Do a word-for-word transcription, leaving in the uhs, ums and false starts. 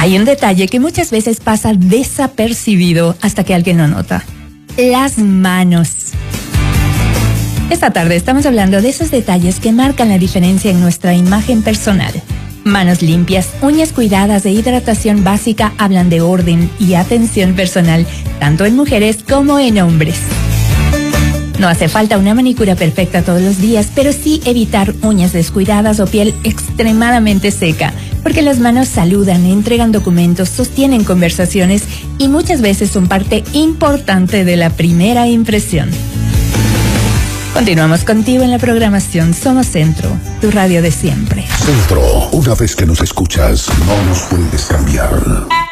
Hay un detalle que muchas veces pasa desapercibido hasta que alguien lo nota. Las manos. Esta tarde estamos hablando de esos detalles que marcan la diferencia en nuestra imagen personal. Manos limpias, uñas cuidadas e hidratación básica hablan de orden y atención personal, tanto en mujeres como en hombres. No hace falta una manicura perfecta todos los días, pero sí evitar uñas descuidadas o piel extremadamente seca, porque las manos saludan, entregan documentos, sostienen conversaciones y muchas veces son parte importante de la primera impresión. Continuamos contigo en la programación Somos Centro, tu radio de siempre. Centro, una vez que nos escuchas, no nos puedes cambiar.